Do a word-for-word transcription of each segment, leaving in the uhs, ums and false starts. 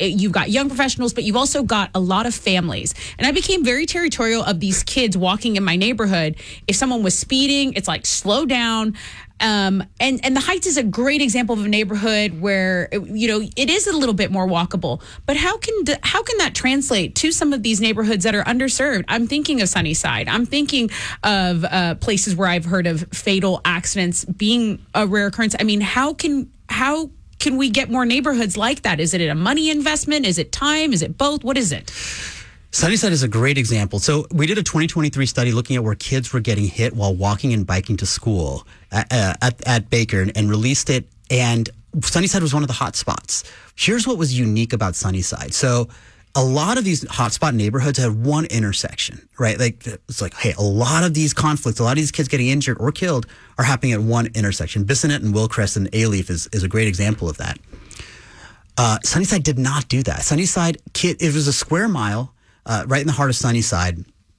it, you've got young professionals, but you've also got a lot of families. And I became very territorial of these kids walking in my neighborhood. If someone was speeding, it's like, slow down. Um, and, and the Heights is a great example of a neighborhood where, you know, it is a little bit more walkable. But how can how can that translate to some of these neighborhoods that are underserved? I'm thinking of Sunnyside. I'm thinking of uh, places where I've heard of fatal accidents being a rare occurrence. I mean, how can how can we get more neighborhoods like that? Is it a money investment? Is it time? Is it both? What is it? Sunnyside is a great example. So we did a twenty twenty-three study looking at where kids were getting hit while walking and biking to school at, uh, at, at Baker and, and released it. And Sunnyside was one of the hot spots. Here's what was unique about Sunnyside. So a lot of these hotspot neighborhoods had one intersection, right? Like, it's like, hey, a lot of these conflicts, a lot of these kids getting injured or killed are happening at one intersection. Bissonnette and Wilcrest and Alief is, is a great example of that. Uh, Sunnyside did not do that. Sunnyside, kid, it was a square mile, Uh, right in the heart of Sunnyside.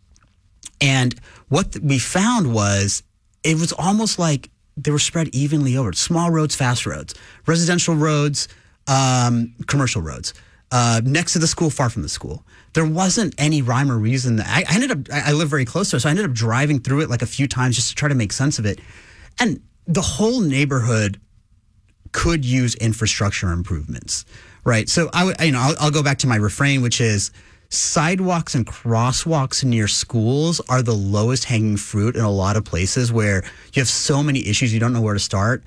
And what th- we found was it was almost like they were spread evenly over. Small roads, fast roads, residential roads, um, commercial roads, uh, next to the school, far from the school. There wasn't any rhyme or reason. That I, I ended up, I, I live very close to it, so I ended up driving through it like a few times just to try to make sense of it. And the whole neighborhood could use infrastructure improvements, right? So I would, you know, I'll, I'll go back to my refrain, which is, sidewalks and crosswalks near schools are the lowest hanging fruit in a lot of places where you have so many issues you don't know where to start.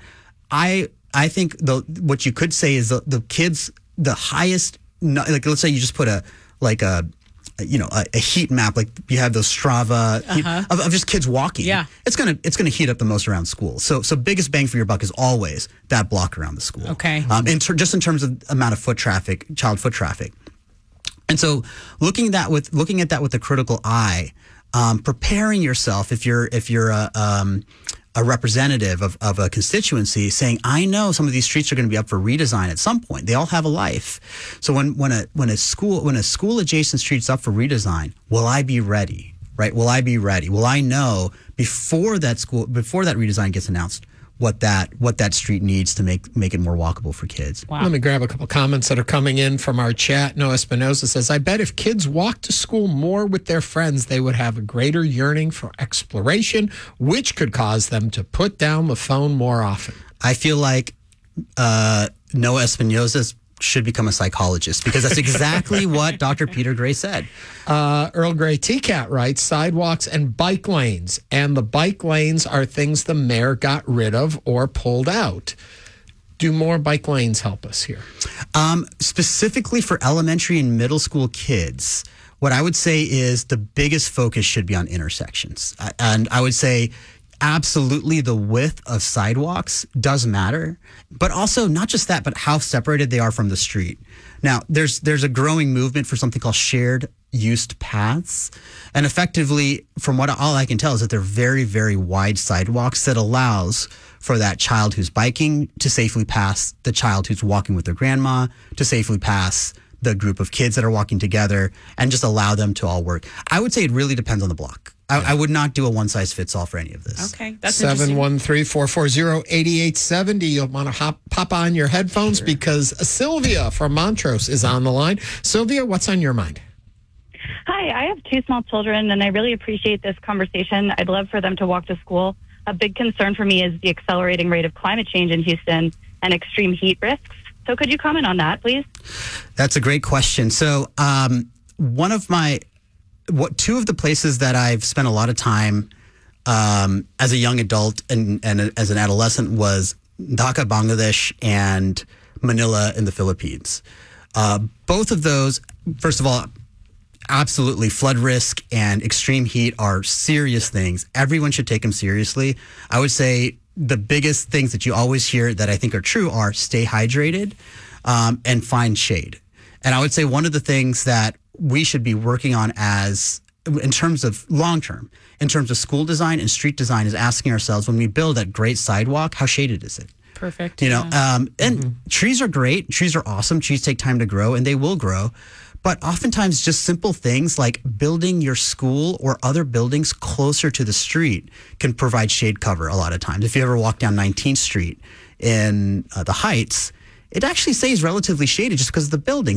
I I think the what you could say is the, the kids, the highest, like let's say you just put a like a you know a, a heat map, like you have those Strava heat, uh-huh. of, of just kids walking. Yeah, it's gonna it's gonna heat up the most around schools. So so biggest bang for your buck is always that block around the school. Okay, um, in ter- just in terms of amount of foot traffic, child foot traffic. And so, looking that with looking at that with a critical eye, um, preparing yourself if you're if you're a um, a representative of, of a constituency, saying, I know some of these streets are going to be up for redesign at some point. They all have a life. So when when a when a school when a school adjacent street's up for redesign, will I be ready? Right? Will I be ready? Will I know before that school before that redesign gets announced what that what that street needs to make make it more walkable for kids? Wow. Let me grab a couple comments that are coming in from our chat. Noah Espinosa says, I bet if kids walked to school more with their friends, they would have a greater yearning for exploration, which could cause them to put down the phone more often. I feel like uh, Noah Espinosa should become a psychologist because that's exactly what Doctor Peter Gray said. Uh, Earl Grey T Cat writes, sidewalks and bike lanes. And the bike lanes are things the mayor got rid of or pulled out. Do more bike lanes help us here? Um, specifically for elementary and middle school kids, what I would say is the biggest focus should be on intersections. And I would say absolutely the width of sidewalks does matter, but also not just that, but how separated they are from the street. Now, there's there's a growing movement for something called shared used paths. And effectively, from what all I can tell is that they're very, very wide sidewalks that allows for that child who's biking to safely pass the child who's walking with their grandma, to safely pass the group of kids that are walking together, and just allow them to all work. I would say it really depends on the block. I, I would not do a one-size-fits-all for any of this. Okay, that's seven one three, four four zero, eight eight seven zero. You'll want to hop, pop on your headphones sure. because Sylvia from Montrose is on the line. Sylvia, what's on your mind? Hi, I have two small children, and I really appreciate this conversation. I'd love for them to walk to school. A big concern for me is the accelerating rate of climate change in Houston and extreme heat risks. So could you comment on that, please? That's a great question. So um, one of my... What two of the places that I've spent a lot of time um, as a young adult and, and as an adolescent was Dhaka, Bangladesh, and Manila in the Philippines. Uh, both of those, first of all, absolutely flood risk and extreme heat are serious things. Everyone should take them seriously. I would say the biggest things that you always hear that I think are true are stay hydrated um, and find shade. And I would say one of the things that we should be working on as in terms of long term, in terms of school design and street design is asking ourselves when we build that great sidewalk, how shaded is it? Perfect. You know, yeah. um, and mm-hmm. trees are great. Trees are awesome. Trees take time to grow and they will grow. But oftentimes just simple things like building your school or other buildings closer to the street can provide shade cover a lot of times. If you ever walk down nineteenth Street in uh, the Heights, it actually stays relatively shaded just because of the building.